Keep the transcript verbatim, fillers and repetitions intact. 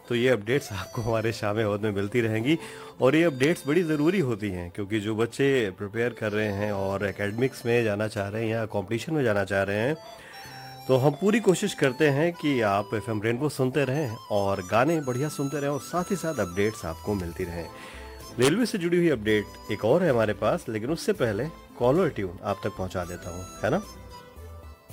तो ये अपडेट्स आपको हमारे शाम ए में मिलती रहेंगी और ये अपडेट्स बड़ी ज़रूरी होती हैं क्योंकि जो बच्चे प्रिपेयर कर रहे हैं और एकेडमिक्स में जाना चाह रहे हैं या कॉम्पिटिशन में जाना चाह रहे हैं, तो हम पूरी कोशिश करते हैं कि आप एफएम रेनबो सुनते रहें और गाने बढ़िया सुनते रहें और साथ ही साथ अपडेट्स आपको मिलती रहें। रेलवे से जुड़ी हुई अपडेट एक और है हमारे पास, लेकिन उससे पहले कॉलर ट्यून आप तक पहुंचा देता हूं, है ना?